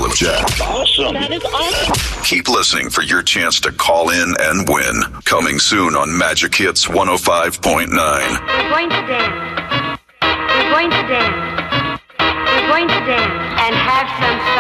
with Jack. Awesome. That is awesome. Keep listening for your chance to call in and win. Coming soon on Magic Hits 105.9. We're going to dance. We're going to dance. We're going to dance and have some fun.